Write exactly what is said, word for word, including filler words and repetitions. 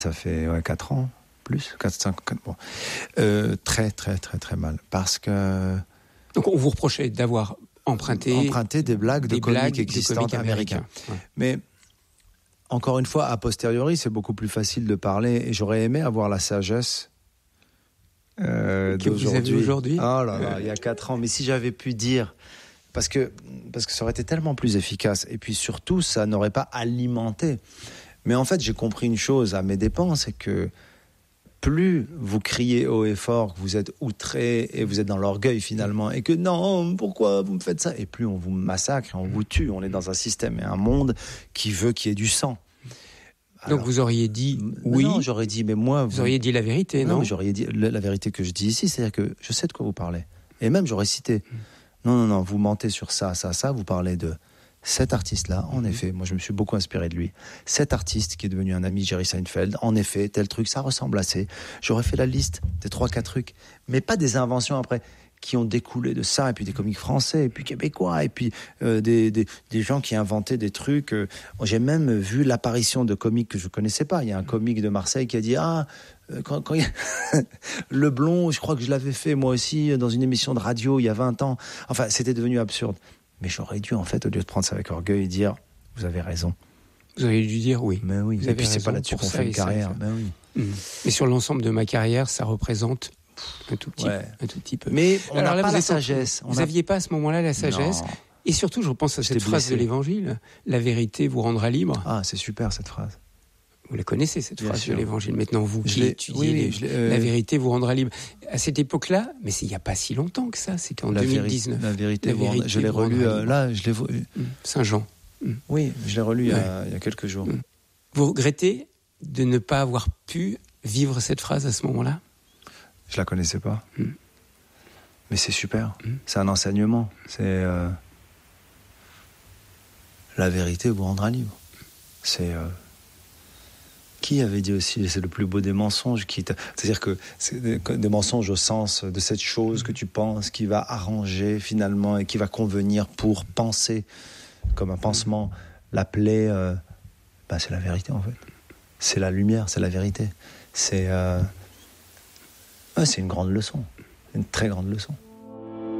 Ça fait ouais, quatre ans, plus, quatre, cinq, quatre, bon. Euh, très, très, très, très mal. Parce que... Donc on vous reprochait d'avoir emprunté... Emprunté des blagues de des comiques blagues existantes de américains. américains. Ouais. Mais, encore une fois, a posteriori, c'est beaucoup plus facile de parler. Et j'aurais aimé avoir la sagesse euh, que d'aujourd'hui. vous avez aujourd'hui. Oh là là, il y a quatre ans. Mais si j'avais pu dire... Parce que, parce que ça aurait été tellement plus efficace. Et puis surtout, ça n'aurait pas alimenté. Mais en fait, j'ai compris une chose à mes dépens, c'est que plus vous criez haut et fort, que vous êtes outré et vous êtes dans l'orgueil finalement, et que non, pourquoi vous me faites ça ? Et plus on vous massacre, on vous tue. On est dans un système et un monde qui veut qu'il y ait du sang. Alors, donc vous auriez dit oui. Non, j'aurais dit, mais moi... Vous, vous auriez dit la vérité, non, non j'aurais dit la, la vérité que je dis ici, c'est-à-dire que je sais de quoi vous parlez. Et même, j'aurais cité... Mm. Non, non, non, vous mentez sur ça, ça, ça. Vous parlez de cet artiste-là, en mmh. effet. Moi, je me suis beaucoup inspiré de lui. Cet artiste qui est devenu un ami, Jerry Seinfeld, en effet, tel truc, ça ressemble assez. J'aurais fait la liste des trois, quatre trucs, mais pas des inventions après qui ont découlé de ça, et puis des comiques français, et puis québécois, et puis euh, des, des, des gens qui inventaient des trucs. Euh, j'ai même vu l'apparition de comiques que je connaissais pas. Il y a un comique de Marseille qui a dit « Ah, quand, quand il y a... le blond, je crois que je l'avais fait moi aussi dans une émission de radio il y a vingt ans. » Enfin, c'était devenu absurde. Mais j'aurais dû, en fait, au lieu de prendre ça avec orgueil, dire « Vous avez raison. » Vous auriez dû dire oui. Mais oui. Vous et puis c'est pas là-dessus qu'on fait une carrière. Mais oui. Mmh. Mais sur l'ensemble de ma carrière, ça représente un tout petit, ouais. un tout petit peu. Mais on n'a pas vous la sagesse. Vous n'aviez a... pas à ce moment-là la sagesse. Non. Et surtout, je repense à cette J'étais phrase blessé. de l'Évangile, la vérité vous rendra libre. Ah, c'est super cette phrase. Vous la connaissez, cette Bien phrase sûr. de l'Évangile. Maintenant, vous qui étudiez, oui, les... oui, je euh... la vérité vous rendra libre. À cette époque-là, mais c'est il n'y a pas si longtemps que ça, c'était en la deux mille dix-neuf. La vérité, la vous vérité je l'ai vous relu euh, là, je l'ai mmh. Saint Jean. Mmh. Oui, je l'ai relu ouais. il, y a, il y a quelques jours. Mmh. Vous regrettez de ne pas avoir pu vivre cette phrase à ce moment-là ? Je la connaissais pas. Mmh. Mais c'est super. Mmh. C'est un enseignement. C'est euh... la vérité vous rendra libre. C'est euh... qui avait dit aussi c'est le plus beau des mensonges qui t... c'est-à-dire que c'est des, des mensonges au sens de cette chose que tu penses qui va arranger finalement et qui va convenir pour penser comme un pansement. La plaie, euh... bah, c'est la vérité en fait. C'est la lumière, c'est la vérité. C'est euh... ouais, c'est une grande leçon. Une très grande leçon.